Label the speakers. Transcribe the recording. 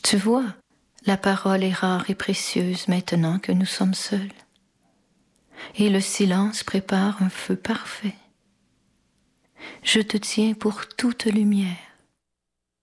Speaker 1: Tu vois, la parole est rare et précieuse maintenant que nous sommes seuls. Et le silence prépare un feu parfait. Je te tiens pour toute lumière.